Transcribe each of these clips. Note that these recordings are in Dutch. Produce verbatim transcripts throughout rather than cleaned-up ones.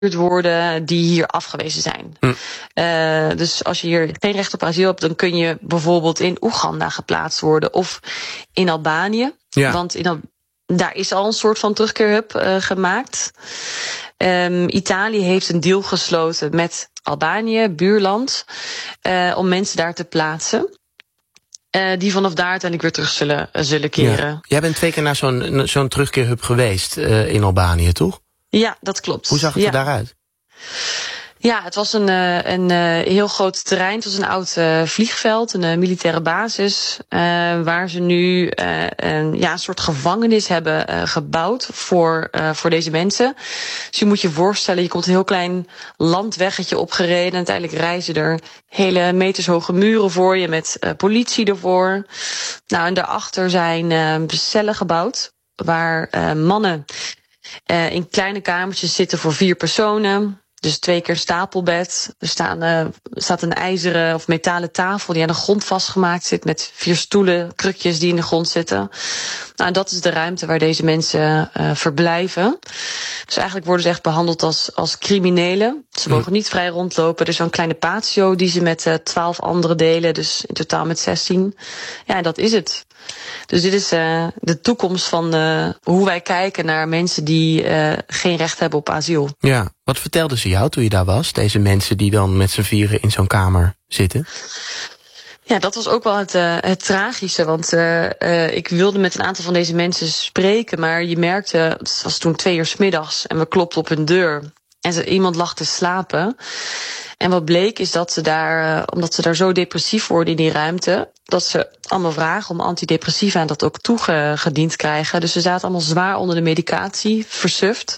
worden die hier afgewezen zijn. Hm. Uh, dus als je hier geen recht op asiel hebt, dan kun je bijvoorbeeld in Oeganda geplaatst worden of in Albanië. Ja. Want in Al- daar is al een soort van terugkeerhub uh, gemaakt. Um, Italië heeft een deal gesloten met Albanië, buurland, uh, om mensen daar te plaatsen. Uh, die vanaf daar uiteindelijk weer terug zullen, uh, zullen keren. Ja. Jij bent twee keer naar zo'n, zo'n terugkeerhub geweest uh, in Albanië, toch? Ja, dat klopt. Hoe zag het ja. er daaruit? Ja, het was een, een, een heel groot terrein. Het was een oud uh, vliegveld, een uh, militaire basis. Uh, waar ze nu uh, een, ja, een soort gevangenis hebben uh, gebouwd voor, uh, voor deze mensen. Dus je moet je voorstellen, je komt een heel klein landweggetje opgereden. En uiteindelijk reizen er hele metershoge muren voor je met uh, politie ervoor. Nou, en daarachter zijn uh, cellen gebouwd waar uh, mannen uh, in kleine kamertjes zitten voor vier personen. Dus twee keer stapelbed. Er staan, uh, staat een ijzeren of metalen tafel die aan de grond vastgemaakt zit met vier stoelen, krukjes die in de grond zitten. Nou, dat is de ruimte waar deze mensen uh, verblijven. Dus eigenlijk worden ze echt behandeld als, als criminelen. Ze mogen niet vrij rondlopen. Er is zo'n kleine patio die ze met twaalf uh, anderen delen. Dus in totaal met zestien. Ja, en dat is het. Dus dit is uh, de toekomst van uh, hoe wij kijken naar mensen die uh, geen recht hebben op asiel. Ja, wat vertelden ze jou toen je daar was? Deze mensen die dan met z'n vieren in zo'n kamer zitten? Ja, dat was ook wel het, uh, het tragische. Want uh, uh, ik wilde met een aantal van deze mensen spreken. Maar je merkte, het was toen twee uur 's middags en we klopten op hun deur. En ze, iemand lag te slapen. En wat bleek is dat ze daar, uh, omdat ze daar zo depressief worden in die ruimte, dat ze allemaal vragen om antidepressiva en dat ook toegediend krijgen. Dus ze zaten allemaal zwaar onder de medicatie, versuft.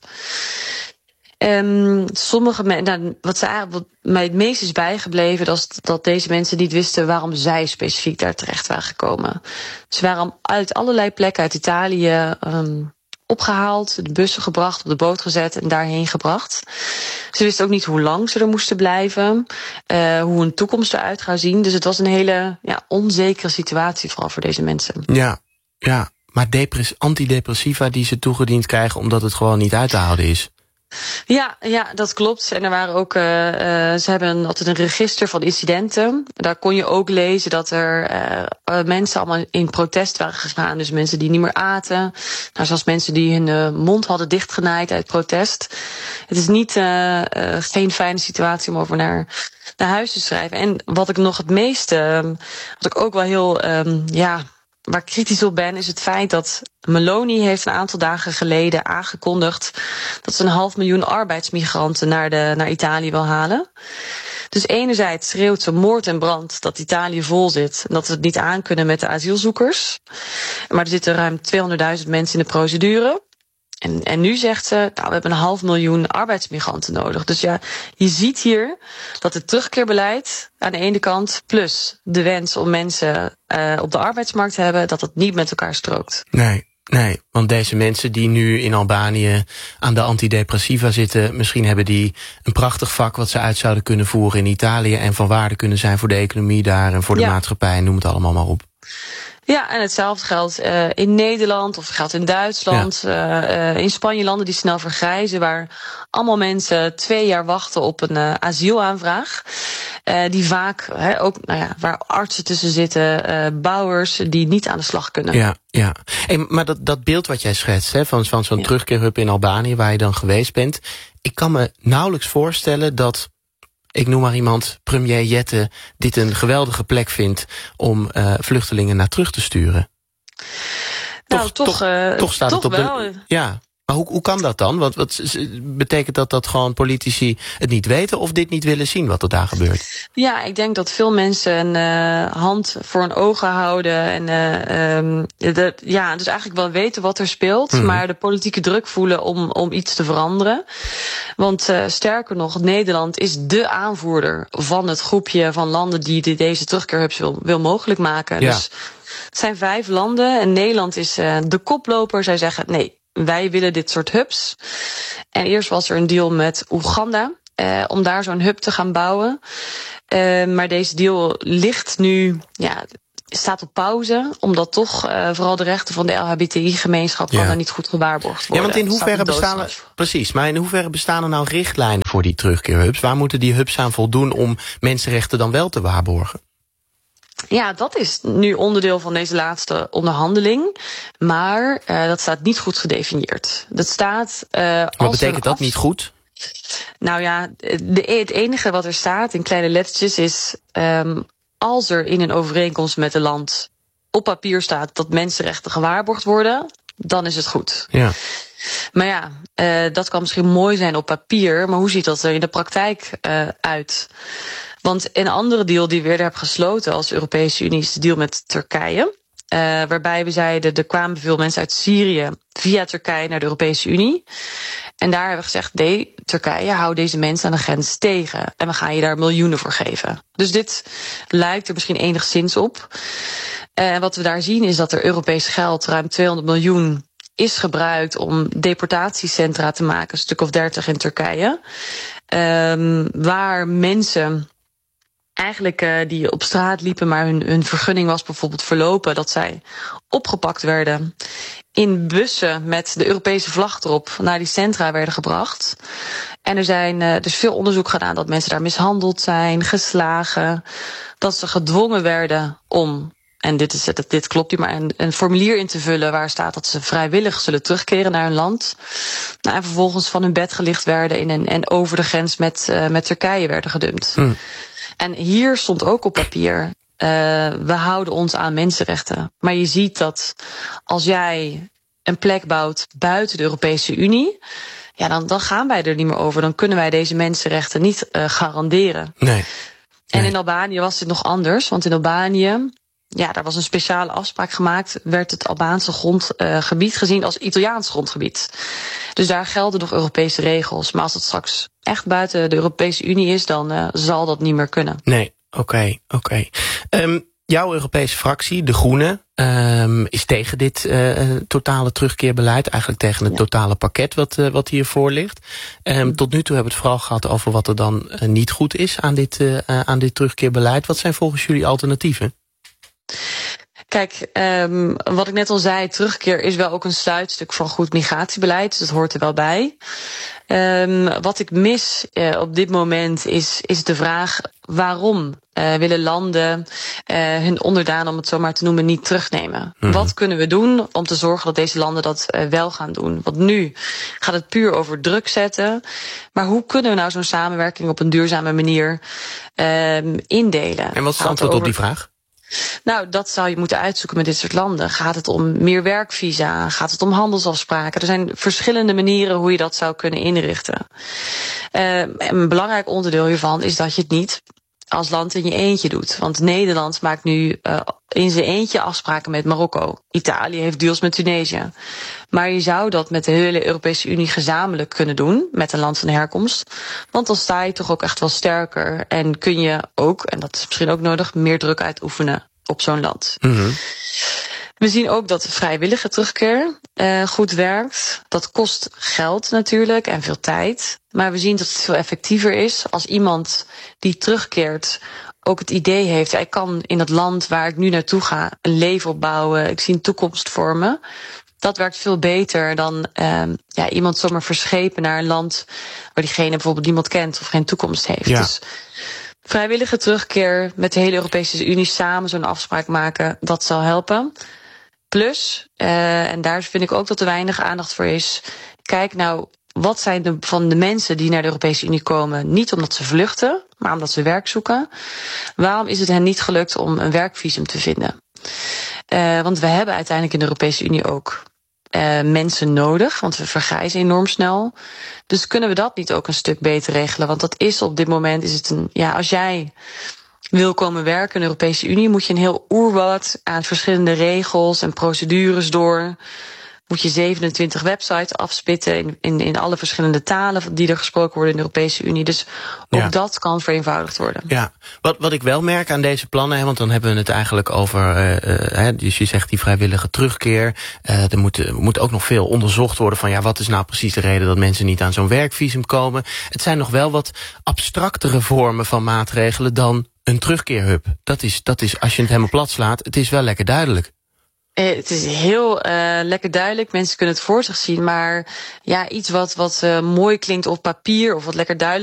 Um, sommige mensen, nou, wat, ze, wat mij het meest is bijgebleven, dat is dat deze mensen niet wisten waarom zij specifiek daar terecht waren gekomen. Ze waren uit allerlei plekken uit Italië um, opgehaald, de bussen gebracht, op de boot gezet en daarheen gebracht. Ze wisten ook niet hoe lang ze er moesten blijven, uh, hoe hun toekomst eruit zou zien. Dus het was een hele ja, onzekere situatie, vooral voor deze mensen. Ja, ja, maar depress- antidepressiva die ze toegediend krijgen omdat het gewoon niet uit te houden is. Ja, ja, dat klopt. En er waren ook, uh, uh, ze hebben altijd een register van incidenten. Daar kon je ook lezen dat er uh, uh, mensen allemaal in protest waren gegaan. Dus mensen die niet meer aten. Nou, zoals mensen die hun uh, mond hadden dichtgenaaid uit protest. Het is niet, uh, uh, geen fijne situatie om over naar, naar huis te schrijven. En wat ik nog het meeste, uh, wat ik ook wel heel, um, ja, waar ik kritisch op ben, is het feit dat Meloni heeft een aantal dagen geleden aangekondigd dat ze een half miljoen arbeidsmigranten naar, de, naar Italië wil halen. Dus enerzijds schreeuwt ze moord en brand dat Italië vol zit en dat we het niet aankunnen met de asielzoekers. Maar er zitten ruim tweehonderdduizend mensen in de procedure. En, en nu zegt ze, nou, we hebben een half miljoen arbeidsmigranten nodig. Dus ja, je ziet hier dat het terugkeerbeleid aan de ene kant plus de wens om mensen uh, op de arbeidsmarkt te hebben, dat het niet met elkaar strookt. Nee, nee, want deze mensen die nu in Albanië aan de antidepressiva zitten, misschien hebben die een prachtig vak wat ze uit zouden kunnen voeren in Italië en van waarde kunnen zijn voor de economie daar en voor de ja. maatschappij, noem het allemaal maar op. Ja, en hetzelfde geldt uh, in Nederland of geldt in Duitsland, ja. uh, uh, in Spanje, landen die snel vergrijzen, waar allemaal mensen twee jaar wachten op een uh, asielaanvraag. Uh, die vaak, he, ook, nou ja, waar artsen tussen zitten, uh, bouwers die niet aan de slag kunnen. Ja, ja. Hey, maar dat, dat beeld wat jij schetst, hè, van, van zo'n ja. terugkeerhub in Albanië, waar je dan geweest bent, ik kan me nauwelijks voorstellen dat, ik noem maar iemand, premier Jette, dit een geweldige plek vindt om uh, vluchtelingen naar terug te sturen. Nou, toch, toch, uh, toch staat toch het op wel. de. Ja, maar hoe, hoe kan dat dan? Want wat betekent dat dat gewoon politici het niet weten of dit niet willen zien wat er daar gebeurt? Ja, ik denk dat veel mensen een uh, hand voor hun ogen houden en uh, um, de, ja, dus eigenlijk wel weten wat er speelt, mm-hmm. maar de politieke druk voelen om, om iets te veranderen. Want uh, sterker nog, Nederland is dé aanvoerder van het groepje van landen die de, deze terugkeerhubs wil, wil mogelijk maken. Ja. Dus het zijn vijf landen en Nederland is uh, de koploper. Zij zeggen nee, wij willen dit soort hubs. En eerst was er een deal met Oeganda uh, om daar zo'n hub te gaan bouwen. Uh, maar deze deal ligt nu, ja, staat op pauze, omdat toch uh, vooral de rechten van de L H B T I-gemeenschap ja. kan daar niet goed gewaarborgd worden. Ja, want in hoeverre bestaan er, precies, maar in hoeverre bestaan er nou richtlijnen voor die terugkeerhubs? Waar moeten die hubs aan voldoen om mensenrechten dan wel te waarborgen? Ja, dat is nu onderdeel van deze laatste onderhandeling. Maar uh, dat staat niet goed gedefinieerd. Dat staat. Uh, Wat betekent dat af... niet goed? Nou ja, de, het enige wat er staat in kleine lettertjes is, Um, als er in een overeenkomst met een land op papier staat dat mensenrechten gewaarborgd worden, dan is het goed. Ja. Maar ja, uh, dat kan misschien mooi zijn op papier, maar hoe ziet dat er in de praktijk uh, uit? Want een andere deal die we eerder hebben gesloten als Europese Unie is de deal met Turkije. Uh, waarbij we zeiden, er kwamen veel mensen uit Syrië via Turkije naar de Europese Unie. En daar hebben we gezegd, nee, Turkije, hou deze mensen aan de grens tegen. En we gaan je daar miljoenen voor geven. Dus dit lijkt er misschien enigszins op. En uh, wat we daar zien is dat er Europees geld, ruim tweehonderd miljoen, is gebruikt om deportatiecentra te maken, een stuk of dertig in Turkije. Um, waar mensen eigenlijk uh, die op straat liepen, maar hun, hun vergunning was bijvoorbeeld verlopen, dat zij opgepakt werden, in bussen met de Europese vlag erop naar die centra werden gebracht. En er zijn uh, dus veel onderzoek gedaan dat mensen daar mishandeld zijn, geslagen, dat ze gedwongen werden om, en dit, is, dit, dit klopt niet, maar een, een formulier in te vullen waar staat dat ze vrijwillig zullen terugkeren naar hun land. Nou, en vervolgens van hun bed gelicht werden in een, en over de grens met, uh, met Turkije werden gedumpt. Mm. En hier stond ook op papier, uh, we houden ons aan mensenrechten. Maar je ziet dat als jij een plek bouwt buiten de Europese Unie, ja, dan, dan gaan wij er niet meer over. Dan kunnen wij deze mensenrechten niet uh, garanderen. Nee. nee. En in Albanië was dit nog anders. Want in Albanië, ja, daar was een speciale afspraak gemaakt, werd het Albaanse grondgebied uh, gezien als Italiaans grondgebied. Dus daar gelden nog Europese regels. Maar als het straks echt buiten de Europese Unie is, dan uh, zal dat niet meer kunnen. Nee, oké, okay, oké. Okay. Um, jouw Europese fractie, De Groenen, um, is tegen dit uh, totale terugkeerbeleid. Eigenlijk tegen het ja. totale pakket wat, uh, wat hiervoor ligt. Um, mm. Tot nu toe hebben we het vooral gehad over wat er dan uh, niet goed is aan dit, uh, aan dit terugkeerbeleid. Wat zijn volgens jullie alternatieven? Kijk, um, wat ik net al zei, terugkeer is wel ook een sluitstuk van goed migratiebeleid. Dus dat hoort er wel bij. Um, wat ik mis uh, op dit moment is, is de vraag waarom uh, willen landen uh, hun onderdanen, om het zo maar te noemen, niet terugnemen. Mm-hmm. Wat kunnen we doen om te zorgen dat deze landen dat uh, wel gaan doen? Want nu gaat het puur over druk zetten. Maar hoe kunnen we nou zo'n samenwerking op een duurzame manier uh, indelen? En wat is het antwoord op die vraag? Nou, dat zou je moeten uitzoeken met dit soort landen. Gaat het om meer werkvisa? Gaat het om handelsafspraken? Er zijn verschillende manieren hoe je dat zou kunnen inrichten. Uh, een belangrijk onderdeel hiervan is dat je het niet als land in je eentje doet. Want Nederland maakt nu uh, in zijn eentje afspraken met Marokko. Italië heeft deals met Tunesië. Maar je zou dat met de hele Europese Unie gezamenlijk kunnen doen, met een land van herkomst. Want dan sta je toch ook echt wel sterker. En kun je ook, en dat is misschien ook nodig, meer druk uitoefenen op zo'n land. Mm-hmm. We zien ook dat de vrijwillige terugkeer uh, goed werkt. Dat kost geld natuurlijk en veel tijd. Maar we zien dat het veel effectiever is als iemand die terugkeert ook het idee heeft, ik kan in het land waar ik nu naartoe ga een leven opbouwen. Ik zie een toekomst vormen. Dat werkt veel beter dan uh, ja, iemand zomaar verschepen naar een land waar diegene bijvoorbeeld niemand kent of geen toekomst heeft. Ja. Dus vrijwillige terugkeer met de hele Europese Unie samen zo'n afspraak maken, dat zal helpen. Plus, uh, en daar vind ik ook dat er weinig aandacht voor is, kijk nou, wat zijn de, van de mensen die naar de Europese Unie komen, niet omdat ze vluchten, maar omdat ze werk zoeken. Waarom is het hen niet gelukt om een werkvisum te vinden? Uh, want we hebben uiteindelijk in de Europese Unie ook uh, mensen nodig, want we vergrijzen enorm snel. Dus kunnen we dat niet ook een stuk beter regelen? Want dat is op dit moment, is het een, ja, als jij wil komen werken in de Europese Unie, moet je een heel oerwoud aan verschillende regels en procedures door. Moet je zevenentwintig websites afspitten in, in, in alle verschillende talen die er gesproken worden in de Europese Unie. Dus ook ja. dat kan vereenvoudigd worden. Ja, wat, wat ik wel merk aan deze plannen, hè, want dan hebben we het eigenlijk over, uh, uh, dus je zegt die vrijwillige terugkeer. Uh, er moet, er moet ook nog veel onderzocht worden van ja, wat is nou precies de reden dat mensen niet aan zo'n werkvisum komen. Het zijn nog wel wat abstractere vormen van maatregelen dan een terugkeerhub. Dat is, dat is, als je het helemaal plat slaat, het is wel lekker duidelijk. Uh, het is heel uh, lekker duidelijk. Mensen kunnen het voor zich zien. Maar ja, iets wat, wat uh, mooi klinkt op papier of wat lekker duidelijk